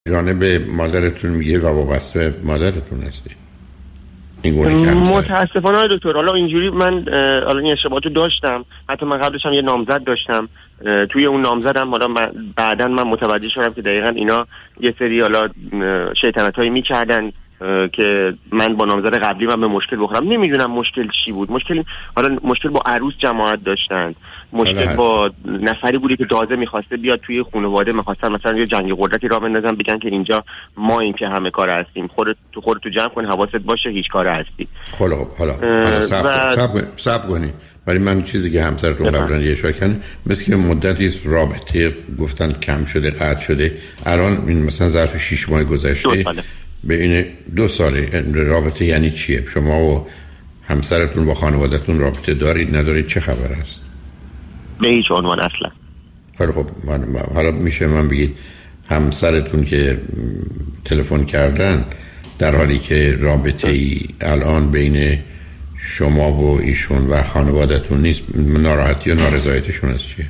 جانب مادرتون میگه و وابسته مادرتون هستی؟ این گونه متاسفانه آقای دکتر، حالا اینجوری من حالا این اشتباهاتو داشتم، حتی من قبلش هم یه نامزد داشتم. توی اون نامزدم حالا بعداً من متوجه شدم که دقیقاً اینا یه سری حالا شیطنتایی میکردن که من با نامزد قبلی من به مشکل بخورم. نمیدونم مشکل چی بود. مشکل با عروس جماعت داشتن، مشکل با نفری بودی که تازه میخواسته بیاد توی خانواده، میخواستن مثلا یه جنگ قدرتی راه بندازن، بگن که اینجا ما این که همه کار هستیم، خودت تو جمع کن، حواست باشه، هیچ کار هستی. خب حالا صبر کنی. ولی من چیزی که همسرتون قبلا یه اشاره کردن، مثل که مدتی رابطه گفتن کم شده، قطع شده، الان این مثلا ظرف 6 ماه گذشته به این 2 ساله رابطه یعنی چیه؟ شما و همسرتون با خانواده‌تون رابطه دارید ندارید؟ چه خبر است؟ به هیچ عنوان اصلا. خب حالا میشه من بگید همسرتون که تلفن کردن در حالی که رابطه ای الان بین شما و ایشون و خانواده‌تون نیست، ناراحتی و نارضایتیشون از چیه؟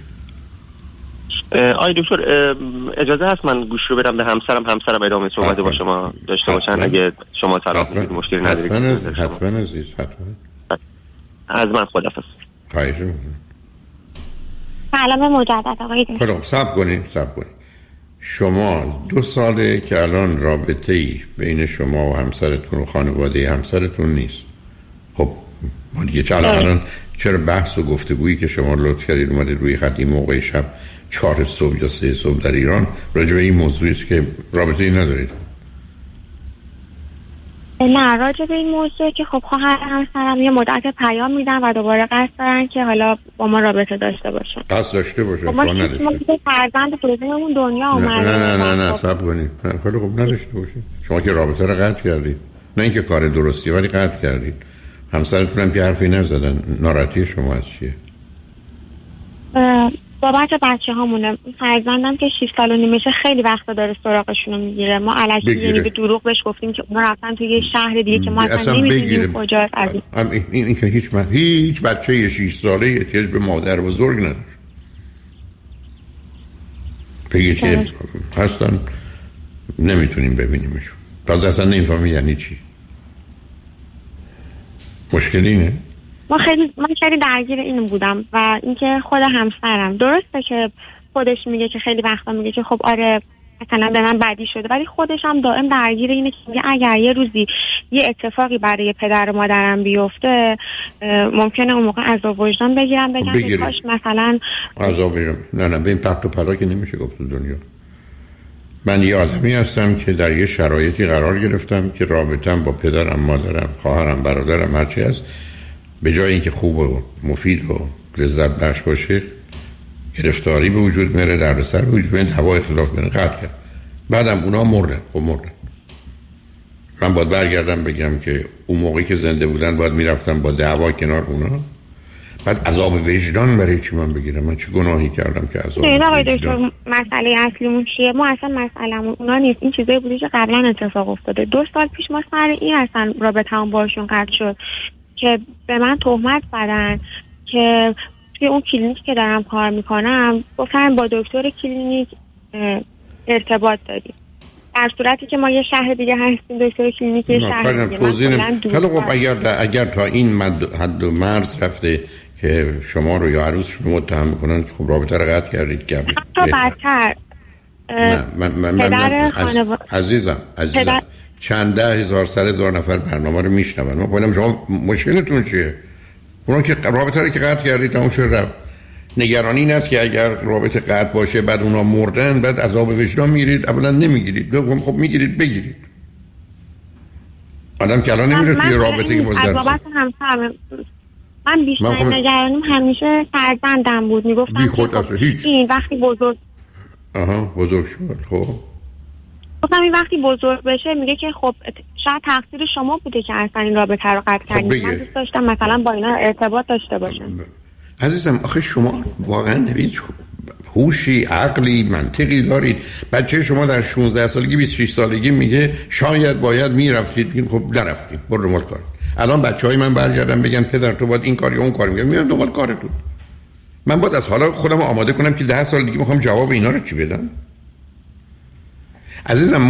آی دکتر اجازه هست من گوش رو بدم به همسرم ادامه صحبت با شما داشته باشن اگه شما طرف مشکلی ندارید؟ حتما عزیز، حتما. از من خداحافظ. خواهش می‌کنم. سلام مجدد آقای دکتر. خب صبر کنید. شما 2 ساله که الان رابطه‌ای بین شما و همسرتون و خانواده همسرتون نیست. خب ما دیگه الان چرا بحث و گفتگویی که شما لطف کردید اومدید روی خط این موقع شب 4 صبح یا 3 صبح در ایران راجع به این موضوعی است که رابطه‌ای ندارید؟ نه، راجع به این موضوع که خب خواهر همسرم یه مدت پیام میدن و دوباره قصد دارن که حالا با ما رابطه داشته باشن. قصد داشته باشن، ما فرزند فرزندمون دنیا اومده. نه صبر کنید. خیلی خوب نداشته باشید. شما که رابطه رو قطع کردید، نه اینکه کار درستی ولی قطع کردید. همسرتون هم که حرفی نزدن. ناراحتی شما از چیه؟ بابت بچه هامونه. فرزندم که 6 سال و نیمشه خیلی وقتا داره سراغشون رو میگیره. ما علکی یعنی به دروغ بهش گفتیم که اونا رفتن توی یه شهر دیگه که ما اصلا نمیدونیم کجاست. این که هیچ بچه 6 ساله احتیاج به مادر بزرگ نداره. بگید که هستن نمیتونیم ببینیمشون. تازه اصلا نمیفهمی یعنی چی. مشکلی نه؟ من خیلی درگیر این بودم و اینکه خود همسرم درسته که خودش میگه که خیلی وقتا میگه که خب آره مثلا به من بدی شده، ولی خودش هم دائم درگیر اینه که میگه اگر یه روزی یه اتفاقی برای پدر و مادرم بیفته ممکنه اون موقع عذاب وجدان بگیرم، بگم که کاش مثلا عذاب وجدان. نه به این پخت و پلا که نمیشه گفت تو دنیا. من یه آدمی هستم که در یه شرایطی قرار گرفتم که رابطم با پدرم، مادرم، خواهرم، برادرم، هرچی هست به جای اینکه خوب و مفید و لذت بخش باشه گرفتاری به وجود میاره، دردسر به وجود میاره، هوا اختلاف میاره، قطع کرد. بعدم اونا مردن. من باید برگردم بگم که اون موقعی که زنده بودن باید میرفتم با دعوا کنار اونا؟ بعد عذاب وجدان برای چی من بگیرم؟ من چه گناهی کردم که عذاب وجدان؟ مسئله اصلیمون چیه؟ ما اصلا مسئله‌مون اونا نیست. این چیزایی بوده که قبلا اتفاق افتاده. 2 سال پیش ما سر این اصلا رابطه‌مون باشون قطع شد که به من تهمت زدن که توی اون کلینیکی که دارم کار میکنم گفتن با دکتر کلینیک ارتباط داریم، در صورتی که ما یه شهر دیگه هستیم، دکتر کلینیک یه شهر دیگه. خیلی خب اگر تا این حد و مرز رفته که شما رو یا عروس رو متهم میکنن که خب رابطه رو قطع کردید، حتی بدتر. من عزیزم چند 10,000 100,000 نفر برنامه رو میشنون. من بودم شما مشکلتون چیه؟ اونا که رابطه رو که قطع کردید تموم شد رفت. نگرانی این است که اگر رابطه قطع باشه بعد اونا مردن بعد عذاب وجدان میگیرید. اولا نمیگیرید، دوم خب میگیرید بگیرید. آدم که الان نمیره توی رابطه که بازدرس. من بیشتر نگرانیم همیشه فرزندم بود. میگفتم این وقتی بزرگ شد خب گفتم این وقتی بزرگ بشه میگه که خب شاید تقصیر شما بوده که اصلا این رابطه رو قطع کردید. من دوست داشتم مثلا با اینا ارتباط داشته باشم. عزیزم آخه شما واقعا نبید هوشی، عقلی، منطقی دارید. بچه شما در 16 سالگی 26 سالگی میگه شاید باید میرفتید، خب نرفتید، برو دنبال کار. الان بچهای من برگردن بگن پدر تو باید این کار یا اون کار، میگم میام دنبال کارتون. من باید از حالا خودم آماده کنم که 10 سال دیگه میخوام جواب اینا رو چی بدم. عزیزم